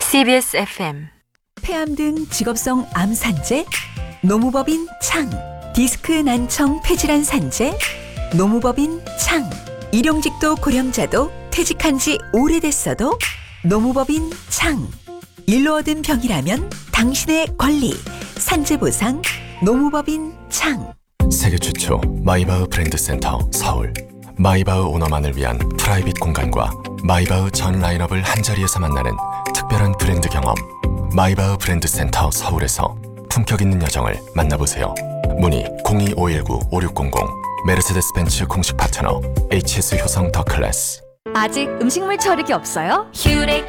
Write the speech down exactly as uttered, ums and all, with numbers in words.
씨비에스 에프엠 폐암 등 직업성 암 산재, 노무법인 창, 디스크 난청 폐질환 산재, 노무법인 창, 일용직도 고령자도 퇴직한 지 오래됐어도 노무법인 창, 일로 얻은 병이라면 당신의 권리, 산재보상, 노무법인 창. 세계 최초 마이바흐 브랜드 센터 서울. 마이바흐 오너만을 위한 프라이빗 공간과 마이바흐 전 라인업을 한자리에서 만나는 특별한 브랜드 경험. 마이바흐 브랜드 센터 서울에서 품격 있는 여정을 만나보세요. 문의 공이오일구 오육공공. 메르세데스 벤츠 공식 파트너 에이치에스 효성 더 클래스. 아직 음식물 처리기 없어요? 휴렉